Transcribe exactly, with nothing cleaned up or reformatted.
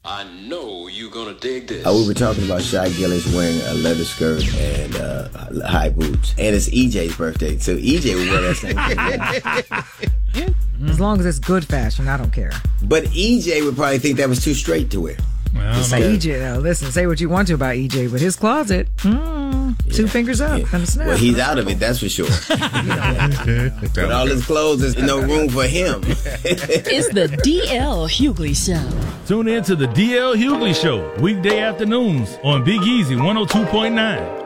I know you're gonna dig this. Uh, we were talking about Shy Gillis wearing a leather skirt and uh, high boots. And it's E J's birthday, so E J would wear that same thing. As long as it's good fashion, I don't care. But E J would probably think that was too straight to wear. Well, say E J, now, listen, say what you want to about E J, but his closet, mm, yeah. two fingers up yeah. and a snap. Well, he's out of it, that's for sure. But all his clothes, there's no room for him. It's the D L Hughley Show. Tune in to the D L Hughley Show, weekday afternoons on Big Easy one oh two point nine.